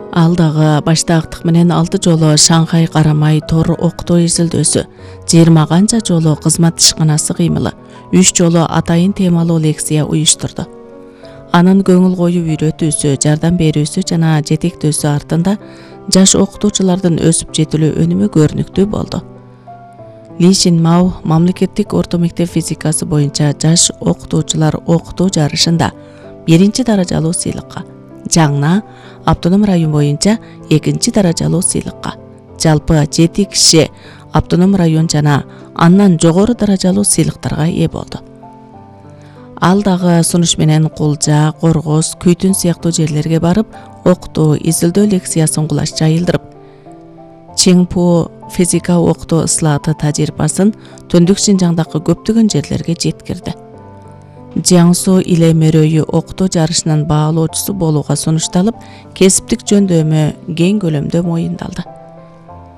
Ал дагы баштаактык менен 6 жолу Шанхай карамай тор окутуу изилдөөсү, 20 канча жолу кызмат ишканасы кыймылы, 3 жолу атайын темалуу лекция уюштурду. Анын көңүл коюп үйрөтүүсү, жардам берүүсү жана жетектөөсү артында жаш окутуучулардын өсүп жетилүү өнүмү көрүнүктүү болду. Ли Шинмао мамлекеттик орто мектеп физикасы боюнча жаш окутуучулар окутуу жарышында 1 даражалуу сыйлыкка, Жаңна автоном район боюнча 2 даражалуу сыйлыкка, жалпы 7 киши автоном район жана андан жогору даражалуу сыйлыктарга ээ болду. Ал дагы сунуш менен Кулжа, Коргоз, Күйтүн сыяктуу жерлерге барып, окутуу, изилдөө лекциясын кулаш жайылдырып, Чиңпу физика окутуу ыслааты тажрыйбасын Төндүк Шинжаңдагы көптөгөн жерлерге жеткирди. Жиаңсу иле мөрөйү окутуу жарышынын баалоочусу болууга сунушталып, кесиптик жөндөмү кең көлөмдө моюндалды.